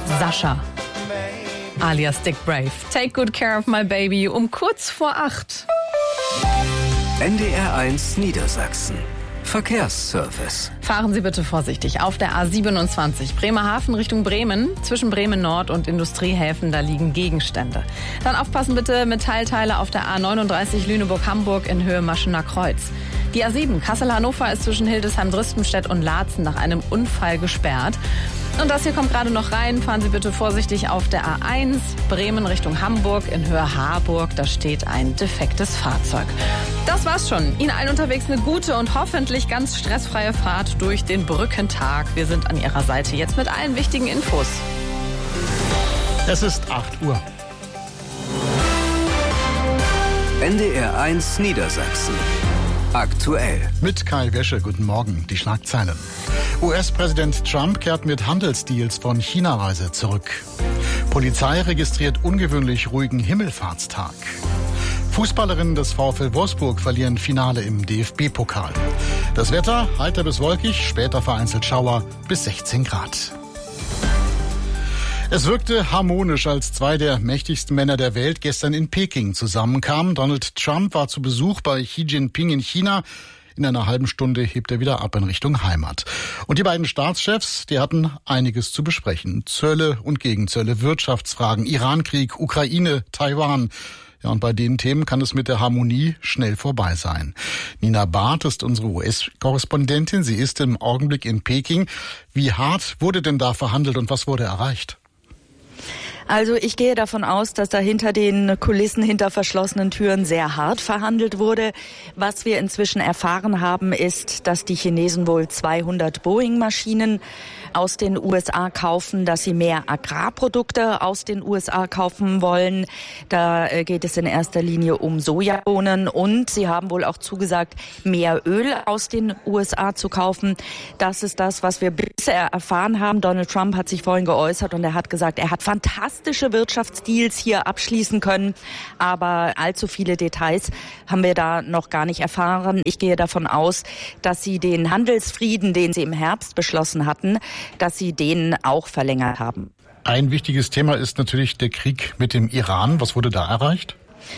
Sascha, alias Dick Brave. Take good care of my baby um kurz vor 8. NDR 1 Niedersachsen. Verkehrsservice. Fahren Sie bitte vorsichtig. Auf der A27 Bremerhaven Richtung Bremen. Zwischen Bremen Nord und Industriehäfen, da liegen Gegenstände. Dann aufpassen bitte, Metallteile auf der A39 Lüneburg-Hamburg in Höhe Maschener Kreuz. Die A7 Kassel-Hannover ist zwischen Hildesheim-Dristenstedt und Laatzen nach einem Unfall gesperrt. Und das hier kommt gerade noch rein. Fahren Sie bitte vorsichtig auf der A1 Bremen Richtung Hamburg in Höhe Harburg. Da steht ein defektes Fahrzeug. Das war's schon. Ihnen allen unterwegs eine gute und hoffentlich ganz stressfreie Fahrt durch den Brückentag. Wir sind an Ihrer Seite jetzt mit allen wichtigen Infos. Es ist 8 Uhr. NDR 1 Niedersachsen. Aktuell. Mit Kai Wäsche, guten Morgen. Die Schlagzeilen. US-Präsident Trump kehrt mit Handelsdeals von China-Reise zurück. Polizei registriert ungewöhnlich ruhigen Himmelfahrtstag. Fußballerinnen des VfL Wolfsburg verlieren Finale im DFB-Pokal. Das Wetter heiter bis wolkig, später vereinzelt Schauer bis 16 Grad. Es wirkte harmonisch, als zwei der mächtigsten Männer der Welt gestern in Peking zusammenkamen. Donald Trump war zu Besuch bei Xi Jinping in China. In einer halben Stunde hebt er wieder ab in Richtung Heimat. Und die beiden Staatschefs, die hatten einiges zu besprechen. Zölle und Gegenzölle, Wirtschaftsfragen, Irankrieg, Ukraine, Taiwan. Ja, und bei den Themen kann es mit der Harmonie schnell vorbei sein. Nina Barth ist unsere US-Korrespondentin. Sie ist im Augenblick in Peking. Wie hart wurde denn da verhandelt und was wurde erreicht? Also ich gehe davon aus, dass da hinter den Kulissen, hinter verschlossenen Türen sehr hart verhandelt wurde. Was wir inzwischen erfahren haben, ist, dass die Chinesen wohl 200 Boeing-Maschinen aus den USA kaufen, dass sie mehr Agrarprodukte aus den USA kaufen wollen. Da geht es in erster Linie um Sojabohnen und sie haben wohl auch zugesagt, mehr Öl aus den USA zu kaufen. Das ist das, was wir bisher erfahren haben. Donald Trump hat sich vorhin geäußert und er hat gesagt, er hat fantastische Wirtschaftsdeals hier abschließen können, aber allzu viele Details haben wir da noch gar nicht erfahren. Ich gehe davon aus, dass sie den Handelsfrieden, den sie im Herbst beschlossen hatten, dass sie den auch verlängert haben. Ein wichtiges Thema ist natürlich der Krieg mit dem Iran. Was wurde da erreicht?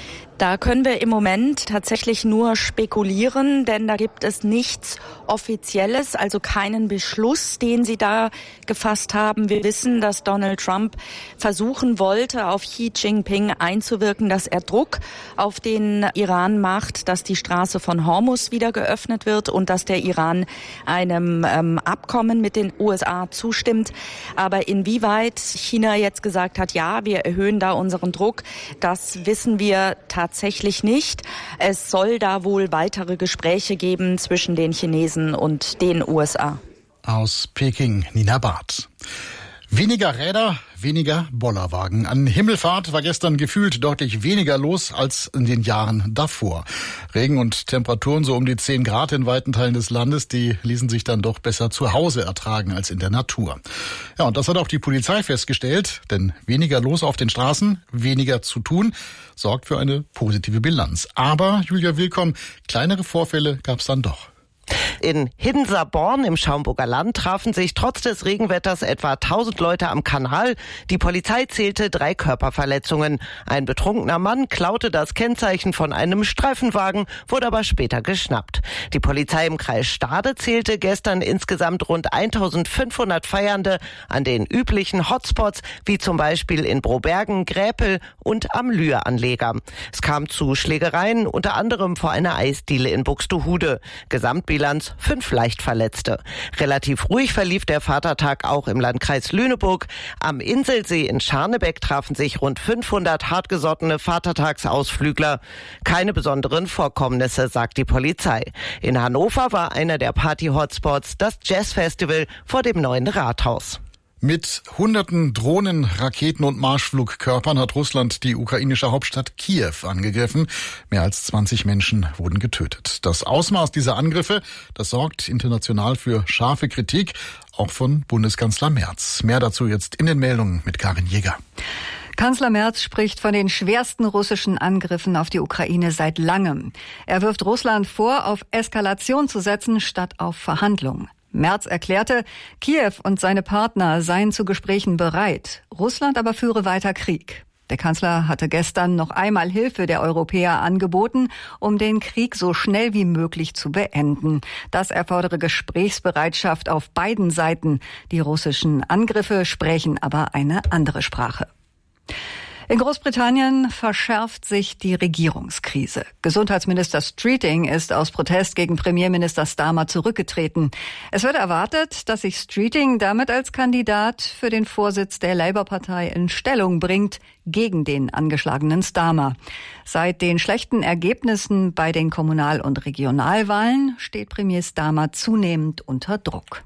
Da können wir im Moment tatsächlich nur spekulieren, denn da gibt es nichts Offizielles, also keinen Beschluss, den sie da gefasst haben. Wir wissen, dass Donald Trump versuchen wollte, auf Xi Jinping einzuwirken, dass er Druck auf den Iran macht, dass die Straße von Hormuz wieder geöffnet wird und dass der Iran einem Abkommen mit den USA zustimmt. Aber inwieweit China jetzt gesagt hat, ja, wir erhöhen da unseren Druck, das wissen wir tatsächlich nicht. Es soll da wohl weitere Gespräche geben zwischen den Chinesen und den USA. Aus Peking, Nina Barth. Weniger Räder, weniger Bollerwagen. An Himmelfahrt war gestern gefühlt deutlich weniger los als in den Jahren davor. Regen und Temperaturen so um die 10 Grad in weiten Teilen des Landes, die ließen sich dann doch besser zu Hause ertragen als in der Natur. Ja, und das hat auch die Polizei festgestellt, denn weniger los auf den Straßen, weniger zu tun, sorgt für eine positive Bilanz. Aber, Julia Willkomm, kleinere Vorfälle gab es dann doch. In Hindensaborn im Schaumburger Land trafen sich trotz des Regenwetters etwa 1000 Leute am Kanal. Die Polizei zählte 3 Körperverletzungen. Ein betrunkener Mann klaute das Kennzeichen von einem Streifenwagen, wurde aber später geschnappt. Die Polizei im Kreis Stade zählte gestern insgesamt rund 1500 Feiernde an den üblichen Hotspots, wie zum Beispiel in Brobergen, Gräpel und am Lühr-Anleger. Es kam zu Schlägereien, unter anderem vor einer Eisdiele in Buxtehude. Gesamtbilanz 5 Leichtverletzte. Relativ ruhig verlief der Vatertag auch im Landkreis Lüneburg. Am Inselsee in Scharnebeck trafen sich rund 500 hartgesottene Vatertagsausflügler. Keine besonderen Vorkommnisse, sagt die Polizei. In Hannover war einer der Party-Hotspots das Jazzfestival vor dem neuen Rathaus. Mit hunderten Drohnen, Raketen und Marschflugkörpern hat Russland die ukrainische Hauptstadt Kiew angegriffen. Mehr als 20 Menschen wurden getötet. Das Ausmaß dieser Angriffe, das sorgt international für scharfe Kritik, auch von Bundeskanzler Merz. Mehr dazu jetzt in den Meldungen mit Karin Jäger. Kanzler Merz spricht von den schwersten russischen Angriffen auf die Ukraine seit langem. Er wirft Russland vor, auf Eskalation zu setzen, statt auf Verhandlungen. Merz erklärte, Kiew und seine Partner seien zu Gesprächen bereit. Russland aber führe weiter Krieg. Der Kanzler hatte gestern noch einmal Hilfe der Europäer angeboten, um den Krieg so schnell wie möglich zu beenden. Das erfordere Gesprächsbereitschaft auf beiden Seiten. Die russischen Angriffe sprechen aber eine andere Sprache. In Großbritannien verschärft sich die Regierungskrise. Gesundheitsminister Streeting ist aus Protest gegen Premierminister Starmer zurückgetreten. Es wird erwartet, dass sich Streeting damit als Kandidat für den Vorsitz der Labour-Partei in Stellung bringt gegen den angeschlagenen Starmer. Seit den schlechten Ergebnissen bei den Kommunal- und Regionalwahlen steht Premier Starmer zunehmend unter Druck.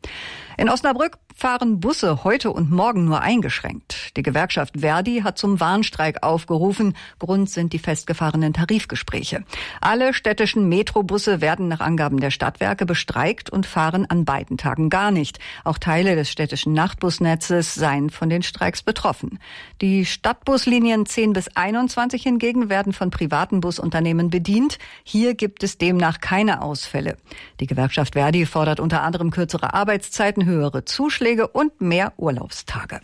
In Osnabrück fahren Busse heute und morgen nur eingeschränkt. Die Gewerkschaft Verdi hat zum Warnstreik aufgerufen. Grund sind die festgefahrenen Tarifgespräche. Alle städtischen Metrobusse werden nach Angaben der Stadtwerke bestreikt und fahren an beiden Tagen gar nicht. Auch Teile des städtischen Nachtbusnetzes seien von den Streiks betroffen. Die Stadtbuslinien 10 bis 21 hingegen werden von privaten Busunternehmen bedient. Hier gibt es demnach keine Ausfälle. Die Gewerkschaft Verdi fordert unter anderem kürzere Arbeitszeiten, höhere Zuschläge und mehr Urlaubstage.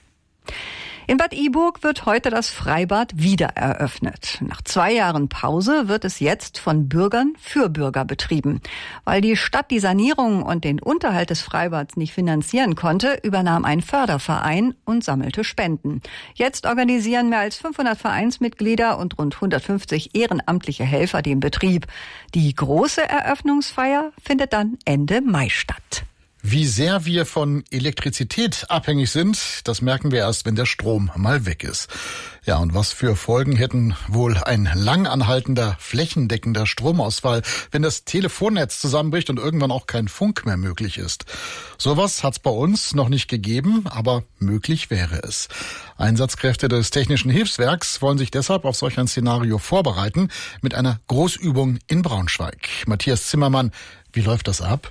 In Bad Iburg wird heute das Freibad wieder eröffnet. Nach 2 Jahren Pause wird es jetzt von Bürgern für Bürger betrieben. Weil die Stadt die Sanierung und den Unterhalt des Freibads nicht finanzieren konnte, übernahm ein Förderverein und sammelte Spenden. Jetzt organisieren mehr als 500 Vereinsmitglieder und rund 150 ehrenamtliche Helfer den Betrieb. Die große Eröffnungsfeier findet dann Ende Mai statt. Wie sehr wir von Elektrizität abhängig sind, das merken wir erst, wenn der Strom mal weg ist. Ja, und was für Folgen hätten wohl ein lang anhaltender, flächendeckender Stromausfall, wenn das Telefonnetz zusammenbricht und irgendwann auch kein Funk mehr möglich ist? Sowas hat's bei uns noch nicht gegeben, aber möglich wäre es. Einsatzkräfte des Technischen Hilfswerks wollen sich deshalb auf solch ein Szenario vorbereiten mit einer Großübung in Braunschweig. Matthias Zimmermann, wie läuft das ab?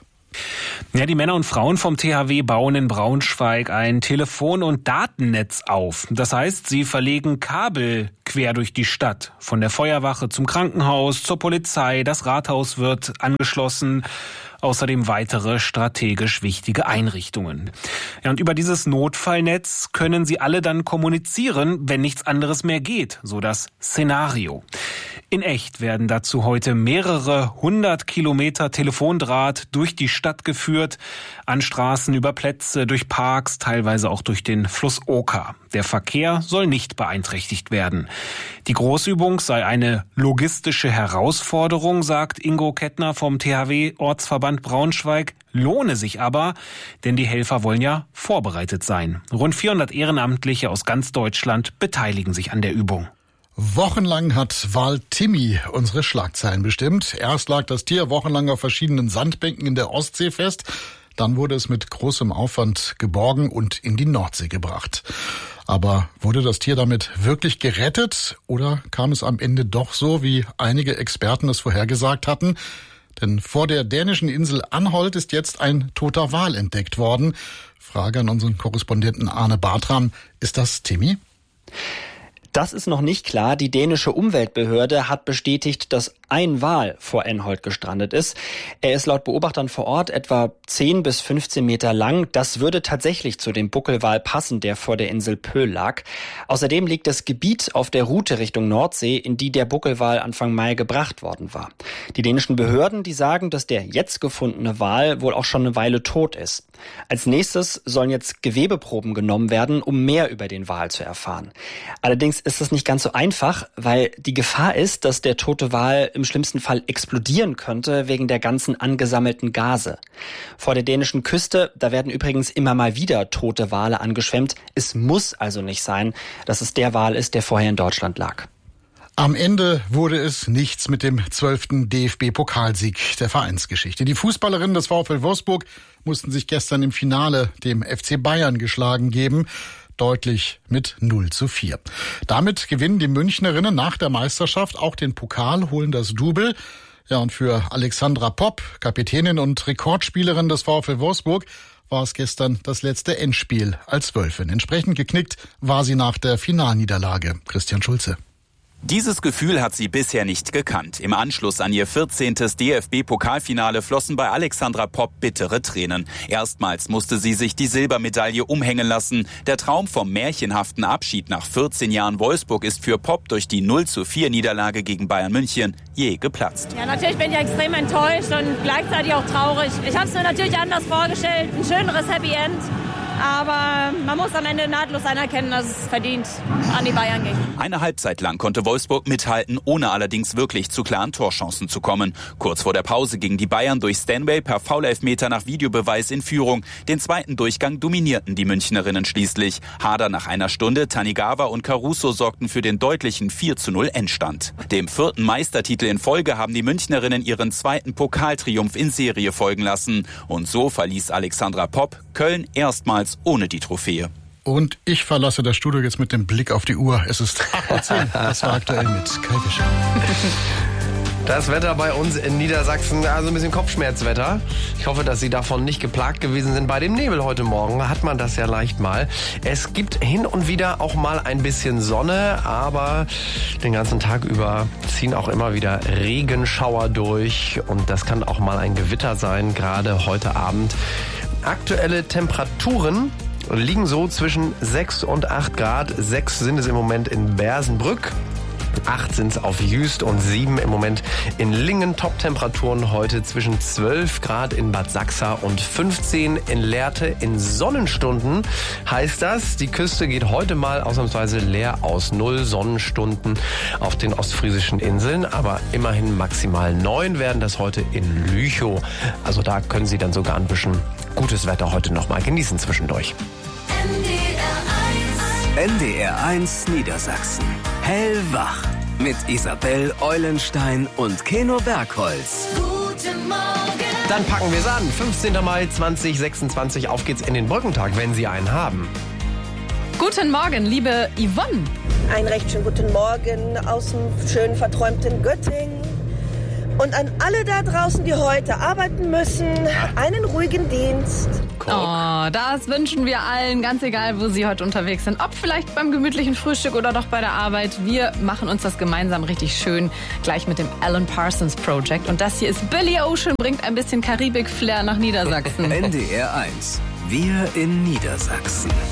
Ja, die Männer und Frauen vom THW bauen in Braunschweig ein Telefon- und Datennetz auf. Das heißt, sie verlegen Kabel quer durch die Stadt. Von der Feuerwache zum Krankenhaus, zur Polizei. Das Rathaus wird angeschlossen. Außerdem weitere strategisch wichtige Einrichtungen. Ja, und über dieses Notfallnetz können sie alle dann kommunizieren, wenn nichts anderes mehr geht, so das Szenario. In echt werden dazu heute mehrere 100 Kilometer Telefondraht durch die Stadt geführt, an Straßen, über Plätze, durch Parks, teilweise auch durch den Fluss Oka. Der Verkehr soll nicht beeinträchtigt werden. Die Großübung sei eine logistische Herausforderung, sagt Ingo Kettner vom THW-Ortsverband Braunschweig, lohne sich aber, denn die Helfer wollen ja vorbereitet sein. Rund 400 Ehrenamtliche aus ganz Deutschland beteiligen sich an der Übung. Wochenlang hat Wal Timmy unsere Schlagzeilen bestimmt. Erst lag das Tier wochenlang auf verschiedenen Sandbänken in der Ostsee fest. Dann wurde es mit großem Aufwand geborgen und in die Nordsee gebracht. Aber wurde das Tier damit wirklich gerettet oder kam es am Ende doch so, wie einige Experten es vorhergesagt hatten? Denn vor der dänischen Insel Anholt ist jetzt ein toter Wal entdeckt worden. Frage an unseren Korrespondenten Arne Bartram. Ist das Timmy? Das ist noch nicht klar. Die dänische Umweltbehörde hat bestätigt, dass ein Wal vor Anholt gestrandet ist. Er ist laut Beobachtern vor Ort etwa 10 bis 15 Meter lang. Das würde tatsächlich zu dem Buckelwal passen, der vor der Insel Pöhl lag. Außerdem liegt das Gebiet auf der Route Richtung Nordsee, in die der Buckelwal Anfang Mai gebracht worden war. Die dänischen Behörden, die sagen, dass der jetzt gefundene Wal wohl auch schon eine Weile tot ist. Als nächstes sollen jetzt Gewebeproben genommen werden, um mehr über den Wal zu erfahren. Allerdings ist das nicht ganz so einfach, weil die Gefahr ist, dass der tote Wal im schlimmsten Fall explodieren könnte wegen der ganzen angesammelten Gase. Vor der dänischen Küste, da werden übrigens immer mal wieder tote Wale angeschwemmt. Es muss also nicht sein, dass es der Wal ist, der vorher in Deutschland lag. Am Ende wurde es nichts mit dem 12. DFB-Pokalsieg der Vereinsgeschichte. Die Fußballerinnen des VfL Wolfsburg mussten sich gestern im Finale dem FC Bayern geschlagen geben. Deutlich mit 0:4. Damit gewinnen die Münchnerinnen nach der Meisterschaft auch den Pokal, holen das Double. Ja, und für Alexandra Popp, Kapitänin und Rekordspielerin des VfL Wolfsburg, war es gestern das letzte Endspiel als Wölfin. Entsprechend geknickt war sie nach der Finalniederlage. Christian Schulze. Dieses Gefühl hat sie bisher nicht gekannt. Im Anschluss an ihr 14. DFB-Pokalfinale flossen bei Alexandra Popp bittere Tränen. Erstmals musste sie sich die Silbermedaille umhängen lassen. Der Traum vom märchenhaften Abschied nach 14 Jahren Wolfsburg ist für Popp durch die 0:4-Niederlage gegen Bayern München jäh geplatzt. Ja, natürlich bin ich extrem enttäuscht und gleichzeitig auch traurig. Ich habe es mir natürlich anders vorgestellt, ein schöneres Happy End. Aber man muss am Ende nahtlos anerkennen, dass es verdient an die Bayern ging. Eine Halbzeit lang konnte Wolfsburg mithalten, ohne allerdings wirklich zu klaren Torchancen zu kommen. Kurz vor der Pause gingen die Bayern durch Stanway per Foul-Elfmeter nach Videobeweis in Führung. Den zweiten Durchgang dominierten die Münchnerinnen schließlich. Hader nach einer Stunde, Tanigawa und Caruso sorgten für den deutlichen 4:0 Endstand. Dem 4. Meistertitel in Folge haben die Münchnerinnen ihren zweiten Pokaltriumph in Serie folgen lassen. Und so verließ Alexandra Popp Köln erstmals ohne die Trophäe. Und ich verlasse das Studio jetzt mit dem Blick auf die Uhr. Es ist 8:10 Uhr. Das war aktuell mit Kai Fischer. Das Wetter bei uns in Niedersachsen, also ein bisschen Kopfschmerzwetter. Ich hoffe, dass Sie davon nicht geplagt gewesen sind. Bei dem Nebel heute Morgen hat man das ja leicht mal. Es gibt hin und wieder auch mal ein bisschen Sonne, aber den ganzen Tag über ziehen auch immer wieder Regenschauer durch. Und das kann auch mal ein Gewitter sein, gerade heute Abend. Aktuelle Temperaturen liegen so zwischen 6 und 8 Grad. 6 sind es im Moment in Bersenbrück. 8 sind es auf Jüst und 7 im Moment in Lingen. Top-Temperaturen heute zwischen 12 Grad in Bad Sachsa und 15 in Lehrte. In Sonnenstunden heißt das, die Küste geht heute mal ausnahmsweise leer aus. 0 Sonnenstunden auf den ostfriesischen Inseln, aber immerhin maximal 9 werden das heute in Lüchow. Also da können Sie dann sogar ein bisschen gutes Wetter heute noch mal genießen zwischendurch. NDR 1 Niedersachsen. Hellwach. Mit Isabel Eulenstein und Keno Bergholz. Guten Morgen. Dann packen wir es an. 15. Mai 2026. Auf geht's in den Brückentag, wenn Sie einen haben. Guten Morgen, liebe Yvonne. Einen recht schönen guten Morgen aus dem schön verträumten Göttingen. Und an alle da draußen, die heute arbeiten müssen, einen ruhigen Dienst. Oh, das wünschen wir allen, ganz egal, wo Sie heute unterwegs sind. Ob vielleicht beim gemütlichen Frühstück oder doch bei der Arbeit. Wir machen uns das gemeinsam richtig schön, gleich mit dem Alan Parsons Project. Und das hier ist Billy Ocean, bringt ein bisschen Karibik-Flair nach Niedersachsen. NDR 1, wir in Niedersachsen.